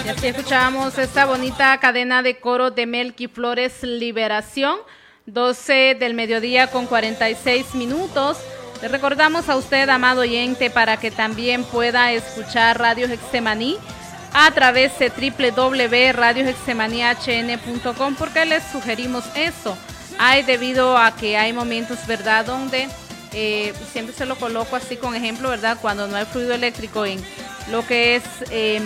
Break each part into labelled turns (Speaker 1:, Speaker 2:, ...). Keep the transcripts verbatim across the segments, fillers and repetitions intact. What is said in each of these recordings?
Speaker 1: Así escuchábamos esta bonita cadena de coro de Melqui Flores Liberación, doce del mediodía con cuarenta y seis minutos. Le recordamos a usted, amado oyente, para que también pueda escuchar Radio Getsemaní a través de doble u doble u doble u punto radio getsemaní h n punto com, porque les sugerimos eso. Hay debido a que hay momentos, ¿verdad?, donde eh, siempre se lo coloco así con ejemplo, ¿verdad?, cuando no hay fluido eléctrico en lo que es eh,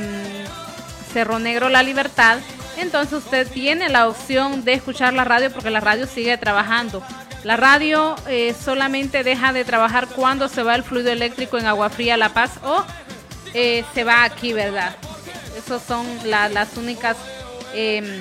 Speaker 1: Cerro Negro La Libertad, entonces usted tiene la opción de escuchar la radio porque la radio sigue trabajando. La radio eh, solamente deja de trabajar cuando se va el fluido eléctrico en Agua Fría La Paz o eh, se va aquí, ¿verdad? Esas son la, las únicas, eh,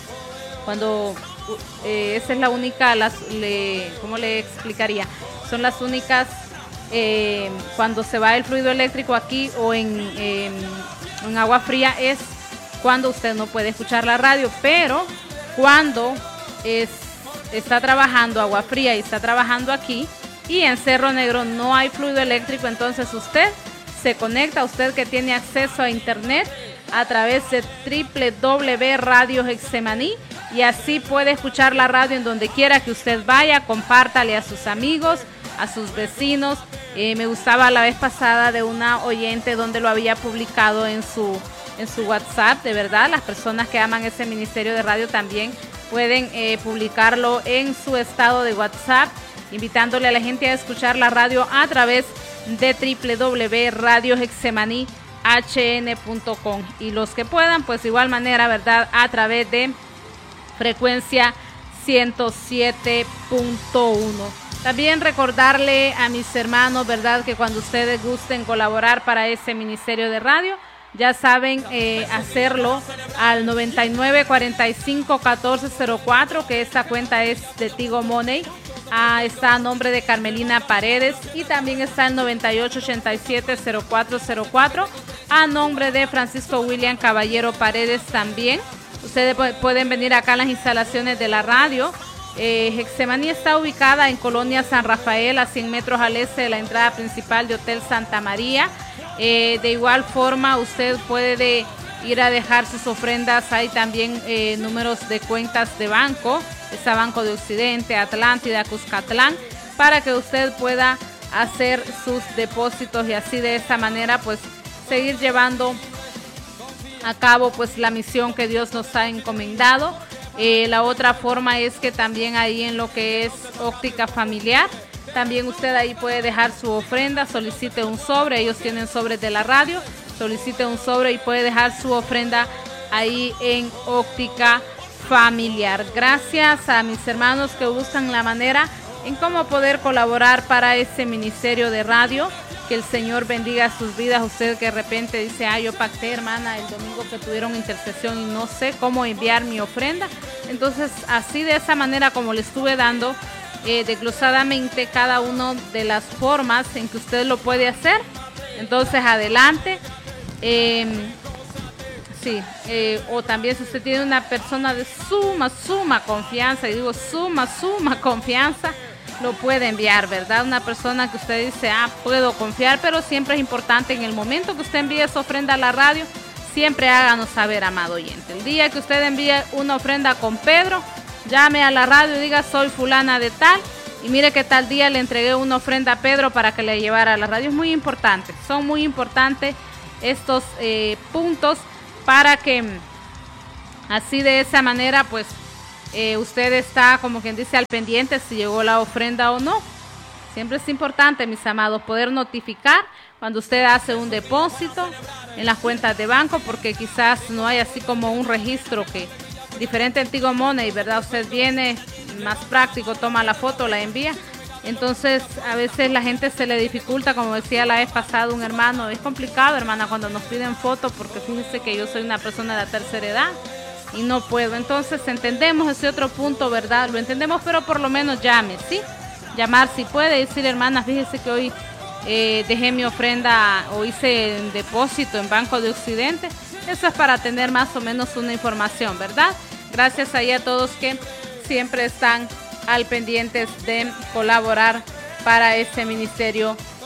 Speaker 1: cuando eh, esa es la única, las, le, ¿cómo le explicaría? Son las únicas eh, cuando se va el fluido eléctrico aquí o en, eh, en Agua Fría es cuando usted no puede escuchar la radio, pero cuando es, está trabajando Agua Fría y está trabajando aquí y en Cerro Negro no hay fluido eléctrico, entonces usted se conecta, usted que tiene acceso a internet a través de doble u doble u doble u punto radio Getsemaní, y así puede escuchar la radio en donde quiera que usted vaya. Compártale a sus amigos, a sus vecinos. Eh, me gustaba la vez pasada de una oyente donde lo había publicado en su en su WhatsApp. De verdad, las personas que aman ese ministerio de radio también pueden eh, publicarlo en su estado de WhatsApp, invitándole a la gente a escuchar la radio a través de doble u doble u doble u punto radio getsemaní h n punto com, y los que puedan, pues de igual manera, ¿verdad?, a través de frecuencia ciento siete punto uno. También recordarle a mis hermanos, ¿verdad?, que cuando ustedes gusten colaborar para ese ministerio de radio, ya saben eh, hacerlo al noventa y nueve cuarenta y cinco catorce cero cuatro, que esta cuenta es de Tigo Money. Ah, está a nombre de Carmelina Paredes, y también está el noventa y ocho ochenta y siete cero cuatro cero cuatro a nombre de Francisco William Caballero Paredes también. Ustedes pueden venir acá a las instalaciones de la radio. Eh, Getsemaní está ubicada en Colonia San Rafael, a cien metros al este de la entrada principal de Hotel Santa María. Eh, de igual forma, usted puede de ir a dejar sus ofrendas. Hay también eh, números de cuentas de banco. Está Banco de Occidente, Atlántida, Cuscatlán, para que usted pueda hacer sus depósitos y así de esta manera pues seguir llevando a cabo pues la misión que Dios nos ha encomendado. Eh, la otra forma es que también ahí en lo que es óptica familiar, también usted ahí puede dejar su ofrenda, solicite un sobre, ellos tienen sobres de la radio, solicite un sobre y puede dejar su ofrenda ahí en óptica familiar. Gracias a mis hermanos que buscan la manera en cómo poder colaborar para ese ministerio de radio. Que el Señor bendiga sus vidas. Usted que de repente dice, ah, yo pacté, hermana, el domingo que tuvieron intercesión y no sé cómo enviar mi ofrenda. Entonces, así de esa manera como le estuve dando eh, desglosadamente cada una de las formas en que usted lo puede hacer. Entonces, adelante. Eh, sí, eh, o también si usted tiene una persona de suma, suma confianza, y digo suma, suma confianza, lo puede enviar, ¿verdad? Una persona que usted dice, ah, puedo confiar, pero siempre es importante en el momento que usted envíe esa ofrenda a la radio, siempre háganos saber, amado oyente. El día que usted envíe una ofrenda con Pedro, llame a la radio y diga, soy fulana de tal, y mire que tal día le entregué una ofrenda a Pedro para que le llevara a la radio. Es muy importante, son muy importantes estos eh, puntos para que así de esa manera, pues, Eh, usted está, como quien dice, al pendiente si llegó la ofrenda o no. Siempre es importante, mis amados, poder notificar cuando usted hace un depósito en las cuentas de banco, porque quizás no hay así como un registro que diferente en Tigo Money, ¿verdad? Usted viene, más práctico, toma la foto, la envía. Entonces, a veces la gente se le dificulta, como decía la vez pasada un hermano, es complicado, hermana, cuando nos piden fotos, porque fíjese que yo soy una persona de la tercera edad y no puedo. Entonces entendemos ese otro punto, ¿verdad? Lo entendemos, pero por lo menos llame, ¿sí? Llamar si puede, decir, hermana, fíjese que hoy eh, dejé mi ofrenda o hice un depósito en Banco de Occidente. Eso es para tener más o menos una información, ¿verdad? Gracias ahí a todos que siempre están al pendientes de colaborar para este ministerio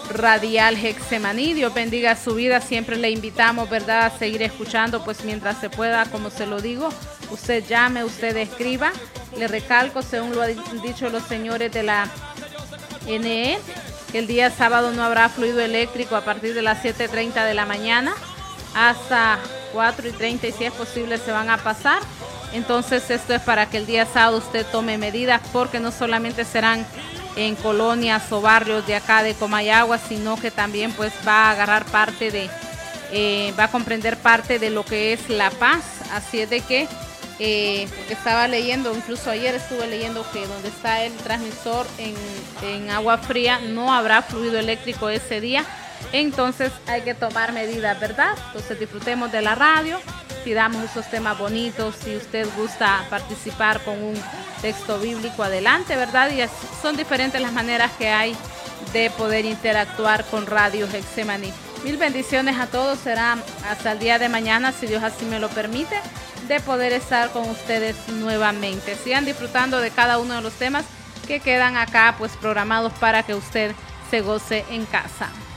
Speaker 1: radial Getsemaní. Dios bendiga su vida. Siempre le invitamos, ¿verdad?, a seguir escuchando, pues mientras se pueda, como se lo digo. Usted llame, usted escriba. Le recalco, según lo han dicho los señores de la N E, que el día sábado no habrá fluido eléctrico a partir de las siete y treinta de la mañana hasta cuatro y treinta, y si es posible se van a pasar. Entonces esto es para que el día sábado usted tome medidas, porque no solamente serán en colonias o barrios de acá de Comayagua, sino que también pues va a agarrar parte de, eh, va a comprender parte de lo que es La Paz. Así es de que, eh, porque estaba leyendo, incluso ayer estuve leyendo que donde está el transmisor en, en Agua Fría no habrá fluido eléctrico ese día. Entonces hay que tomar medidas, ¿verdad? Entonces disfrutemos de la radio, pidamos esos temas bonitos. Si usted gusta participar con un texto bíblico, adelante, ¿verdad? Y es, son diferentes las maneras que hay de poder interactuar con Radio Getsemaní. Mil bendiciones a todos. Será hasta el día de mañana, si Dios así me lo permite, de poder estar con ustedes nuevamente. Sigan disfrutando de cada uno de los temas que quedan acá pues programados para que usted se goce en casa.